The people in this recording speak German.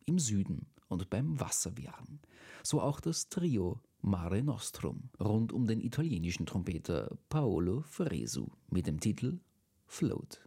im Süden und beim Wasserwehren. So auch das Trio Mare Nostrum rund um den italienischen Trompeter Paolo Fresu mit dem Titel Float.